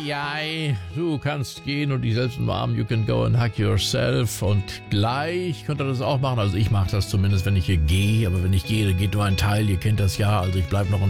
Eieiei, du kannst gehen und dich selbst umarmen. You can go and hug yourself. Und gleich könnt ihr das auch machen. Also ich mache das zumindest, wenn ich hier gehe. Aber wenn ich gehe, dann geht nur ein Teil. Ihr kennt das ja. Also ich bleibe noch ein